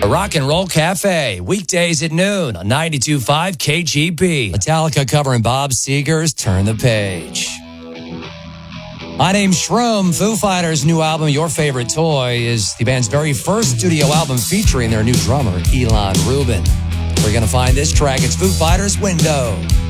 The Rock and Roll Cafe, weekdays at noon on 92.5 KGB. Metallica covering Bob Seger's Turn the Page. My name's Shroom. Foo Fighters' new album, Your Favorite Toy, is the band's very first studio album featuring their new drummer, Elon Rubin. We're going to find this track. It's Foo Fighters' Window.